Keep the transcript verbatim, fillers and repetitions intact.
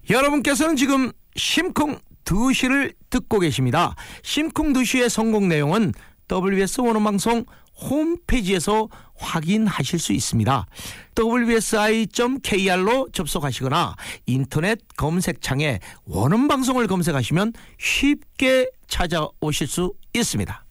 여러분께서는 지금 심쿵 두 시를 듣고 계십니다. 심쿵 두 시의 성공 내용은 더블유에스 원어방송 홈페이지에서 확인하실 수 있습니다. 더블유 에스 아이 닷 케이알로 접속하시거나 인터넷 검색창에 원어방송을 검색하시면 쉽게 찾아오실 수 있습니다.